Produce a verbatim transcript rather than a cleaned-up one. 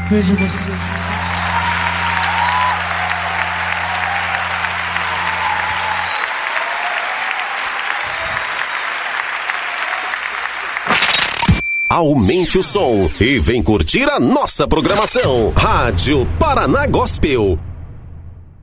Vejo você, Jesus. Aumente o som e vem curtir a nossa programação. Rádio Paraná Gospel.